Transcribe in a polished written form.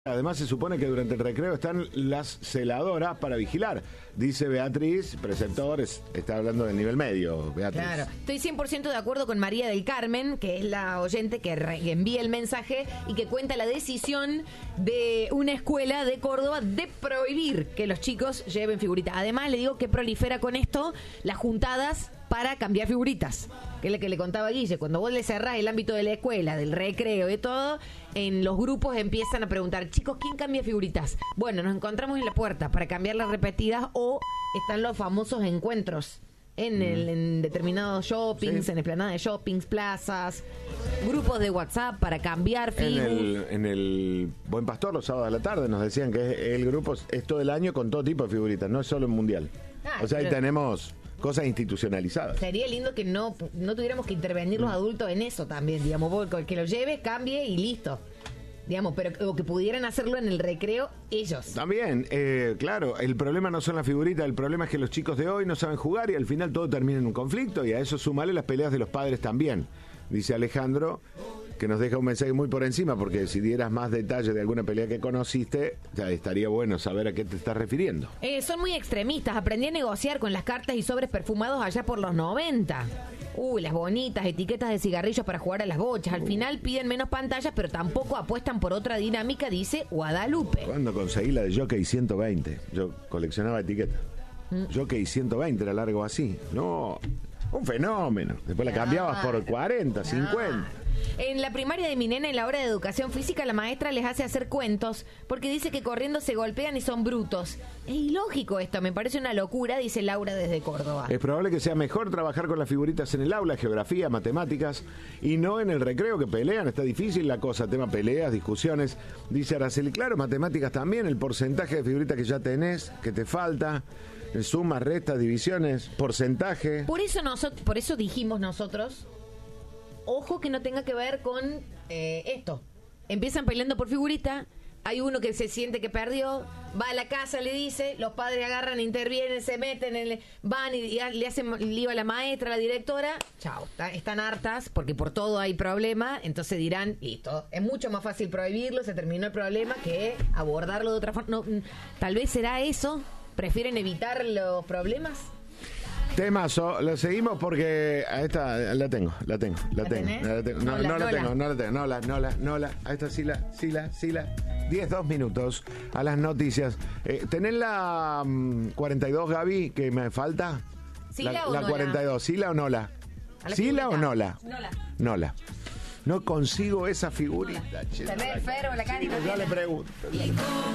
Además se supone que durante el recreo están las celadoras para vigilar. Dice Beatriz, preceptores, está hablando del nivel medio, Beatriz. Claro, estoy 100% de acuerdo con María del Carmen, que es la oyente que envía el mensaje y que cuenta la decisión de una escuela de Córdoba de prohibir que los chicos lleven figuritas. Además le digo que prolifera con esto las juntadas para cambiar figuritas, que es lo que le contaba a Guille. Cuando vos le cerrás el ámbito de la escuela, del recreo y todo, en los grupos empiezan a preguntar, chicos, ¿quién cambia figuritas? Bueno, nos encontramos en la puerta para cambiarlas repetidas, o están los famosos encuentros en determinados shoppings, sí, en esplanadas de shoppings, plazas, grupos de WhatsApp para cambiar figuras. En el Buen Pastor, los sábados a la tarde, nos decían que el grupo es todo el año con todo tipo de figuritas, no es solo en Mundial. O sea, ahí tenemos cosas institucionalizadas. Sería lindo que no tuviéramos que intervenir los adultos en eso también, digamos, vos, que lo lleve, cambie y listo. Digamos, pero o que pudieran hacerlo en el recreo ellos. También, claro, el problema no son las figuritas, el problema es que los chicos de hoy no saben jugar y al final todo termina en un conflicto, y a eso sumale las peleas de los padres también. Dice Alejandro, que nos deja un mensaje muy por encima, porque si dieras más detalle de alguna pelea que conociste, ya estaría bueno saber a qué te estás refiriendo. Son muy extremistas. Aprendí a negociar con las cartas y sobres perfumados allá por los 90. Las bonitas etiquetas de cigarrillos para jugar a las bochas. Al final piden menos pantallas, pero tampoco apuestan por otra dinámica, dice Guadalupe. Cuando conseguí la de Jockey 120, yo coleccionaba etiquetas. Jockey 120 era largo así. No, un fenómeno. Después la cambiabas por 40, 50. En la primaria de mi nena, en la hora de educación física, la maestra les hace hacer cuentos porque dice que corriendo se golpean y son brutos. Es ilógico esto, me parece una locura, dice Laura desde Córdoba. Es probable que sea mejor trabajar con las figuritas en el aula, geografía, matemáticas, y no en el recreo, que pelean. Está difícil la cosa, tema peleas, discusiones. Dice Araceli, claro, matemáticas también, el porcentaje de figuritas que ya tenés, que te falta, sumas, restas, divisiones, porcentaje. Por eso dijimos nosotros, ojo que no tenga que ver con esto. Empiezan peleando por figurita, hay uno que se siente que perdió, va a la casa, le dice, los padres agarran, intervienen, se meten, van y le hacen lío a la maestra, a la directora, chao, están hartas porque por todo hay problema, entonces dirán, listo, es mucho más fácil prohibirlo, se terminó el problema, que abordarlo de otra forma. No, tal vez será eso, prefieren evitar los problemas. Temazo, lo seguimos porque a esta la tengo. No la tengo. A esta sí la. 2 minutos a las noticias. ¿Tenés la 42, Gaby, que me falta? ¿Sila o la 42, ¿Sila o Nola? ¿Sila o Nola? Nola. No consigo esa figurita. Tal vez Fer o la Cari. Yo le pregunto.